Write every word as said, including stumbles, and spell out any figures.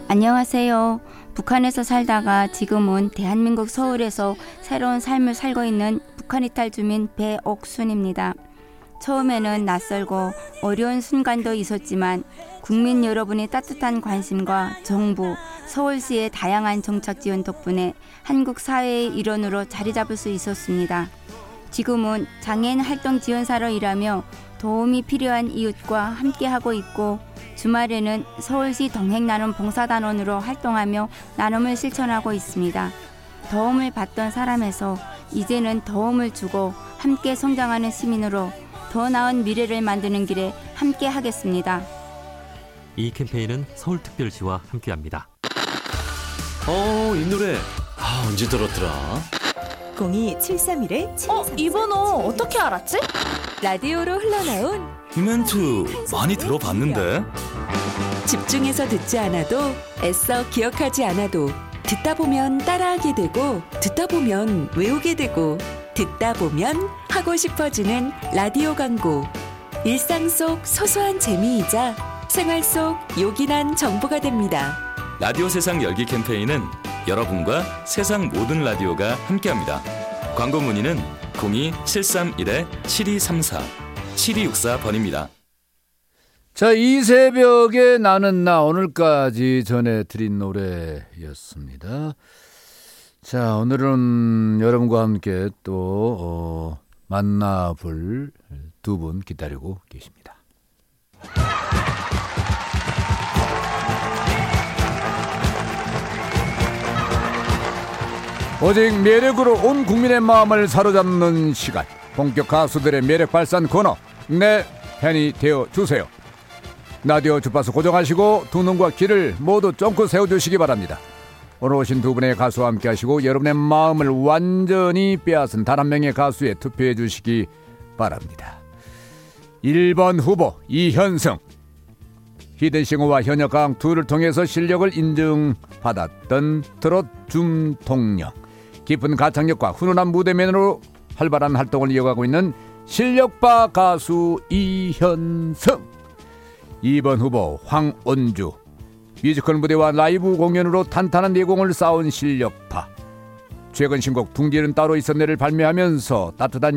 안녕하세요. 북한에서 살다가 지금은 대한민국 서울에서 새로운 삶을 살고 있는 북한 이탈 주민 배옥순입니다. 처음에는 낯설고 어려운 순간도 있었지만 국민 여러분의 따뜻한 관심과 정부, 서울시의 다양한 정책 지원 덕분에 한국 사회의 일원으로 자리 잡을 수 있었습니다. 지금은 장애인 활동 지원사로 일하며 도움이 필요한 이웃과 함께하고 있고 주말에는 서울시 동행나눔 봉사단원으로 활동하며 나눔을 실천하고 있습니다. 도움을 받던 사람에서 이제는 도움을 주고 함께 성장하는 시민으로 더 나은 미래를 만드는 길에 함께 하겠습니다. 이 캠페인은 서울특별시와 함께합니다. 어, 이 노래 아, 언제 들었더라? 공이 칠삼일 칠이삼사. 어? 이 번호 어떻게 알았지? 라디오로 흘러나온 이 멘트 많이 들어봤는데? 집중해서 듣지 않아도 애써 기억하지 않아도 듣다 보면 따라하게 되고 듣다 보면 외우게 되고 듣다 보면 하고 싶어지는 라디오 광고. 일상 속 소소한 재미이자 생활 속 요긴한 정보가 됩니다. 라디오 세상 열기 캠페인은 여러분과 세상 모든 라디오가 함께합니다. 광고 문의는 공이 칠삼일 칠이삼사 칠이육사 번입니다. 자, 이 새벽에 나는 나 오늘까지 전해드린 노래였습니다. 자, 오늘은 여러분과 함께 또 어, 만나볼 두 분 기다리고 계십니다. 오직 매력으로 온 국민의 마음을 사로잡는 시간, 본격 가수들의 매력 발산 코너, 내 팬이 되어주세요. 라디오 주파수 고정하시고 두 눈과 귀를 모두 쫑긋 세워주시기 바랍니다. 오늘 오신 두 분의 가수와 함께 하시고 여러분의 마음을 완전히 빼앗은 단 한 명의 가수에 투표해 주시기 바랍니다. 일 번 후보 이현승. 히든싱어와 현역강 둘을 통해서 실력을 인정받았던 트롯 중통령. 깊은 가창력과 훈훈한 무대맨으로 활발한 활동을 이어가고 있는 실력파 가수 이현승. 이 번 후보 황온주. 뮤지컬 무대와 라이브 공연으로 탄탄한 내공을 쌓은 실력파. 최근 신곡 둥지는 따로 있었네를 발매하면서 따뜻한